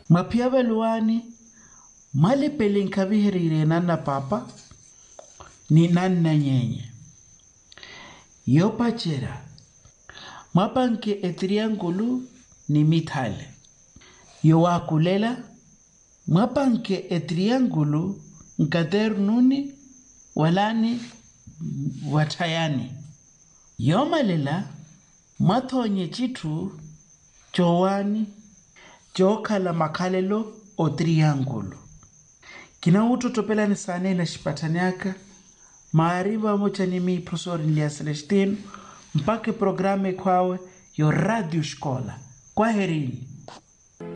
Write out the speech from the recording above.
Mapiava luani male pelenkavihirire nanna papa ni nanna nyenye. Yo pachera mapanke e triangulu ni mithale. Yo wakulela mapanke e triangulu nkaternuni walani watayani. Yo malela mathonye chitu chowani chokala makalelo o triangulu. Kina uto topela ni sane na shipatanyaka maariva mocha ni mi profesor Lia Celestino mpake programe kwawe yo radio shkola. Kwaherini.